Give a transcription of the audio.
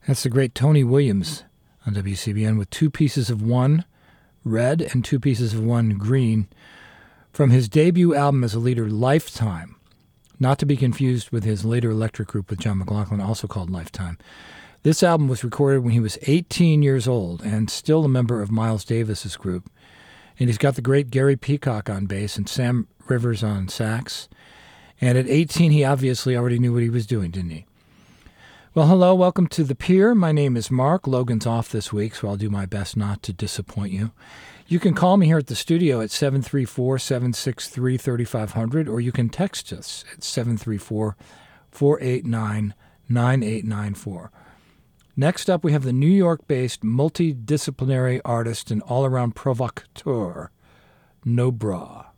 That's the great Tony Williams on WCBN with Two Pieces of One Red and Two Pieces of One Green from his debut album as a leader, Lifetime, not to be confused with his later electric group with John McLaughlin, also called Lifetime. This album was recorded when he was 18 years old and still a member of Miles Davis's group. And he's got the great Gary Peacock on bass and Sam Rivers on sax. And at 18, he obviously already knew what he was doing, didn't he? Well, hello, welcome to The Pier. My name is Mark. Logan's off this week, so I'll do my best not to disappoint you. You can call me here at the studio at 734-763-3500, or you can text us at 734-489-9894. Next up, we have the New York-based multidisciplinary artist and all-around provocateur, No Bra.